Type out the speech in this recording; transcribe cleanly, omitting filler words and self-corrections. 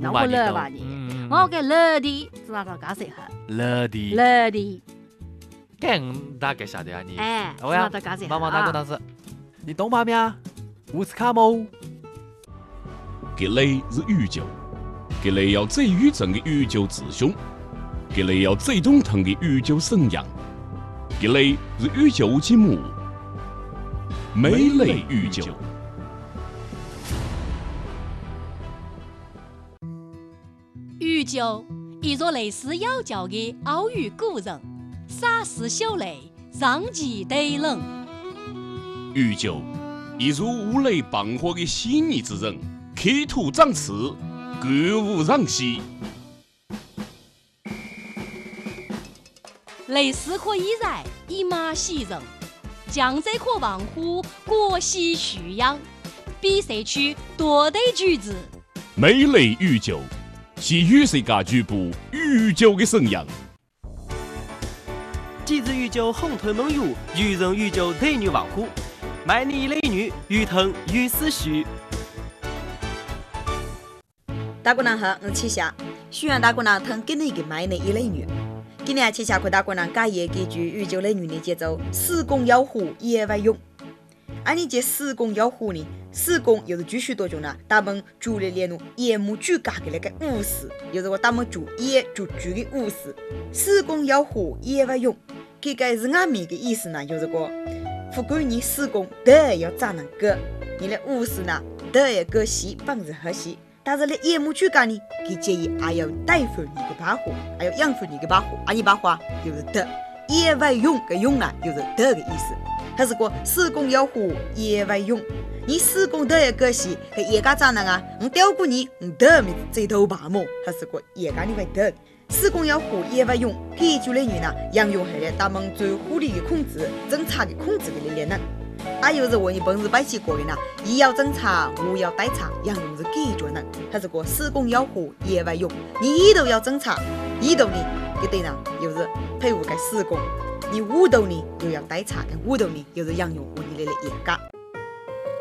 那我乐吧你，我给乐的，知道个干谁哈？ 乐的， 乐的， 该大概晓得啊你。 哎，知我呀道，干谁？ 帮忙打个当时，你懂吗咩？乌斯卡姆， 格雷是宇宙，格雷要最宇宙的宇宙之兄，格雷要最懂腾的宇宙神样，格雷是宇宙之母，美丽宇宙。 宇宙，一座类似妖教的奥语古人，洒氏秀雷，上极对人。 宇宙，一如乌雷傍火的细腻之人，刻土长刺，歌舞攘息。 类似可以然，以马喜人；江浙可望乎，国喜蓄养。比赛区多对句子， 美丽宇宙，是与世界局部宇宙的神样。 几日宇宙红腿猛乳，鱼人宇宙对女望乎，卖你美女，鱼腾鱼思绪。 大姑娘好，我七夏，希望大姑娘疼给你一个卖你一类女。今年七夏和大姑娘改业给句宇宙类女的节奏，死攻妖狐野外用。按你这死攻妖狐呢？死攻又是继续多种呢？他们主力连路夜幕主家的那个武士，又是我他们主野主剧的武士。死攻妖狐野外用，这个是俺们的意思呢，就是个不管你死攻都要咋能个，你的武士呢都要个戏帮着和戏。但是呢，夜幕主家呢，他建议还要带回你的把火，还要养回你的把火，你把火就是得野外用的用呢，就是得的意思。他是个死攻妖狐野外用，你死攻得个戏，个野家咋能啊？我吊过你，我得没这头把么？他是个野家你会得。死攻妖狐野外用，这就类女呢，养用下来他们最狐狸的控制、侦查的控制的力量呢。又是问你本事摆起过的呢，一要侦查，无要逮查，养用是几种呢？他是个死攻妖狐野外用，你一头要侦查，一头呢，给对呢，又是配合个死攻。你五头呢又要逮查，跟五头呢又是养用我你的野家。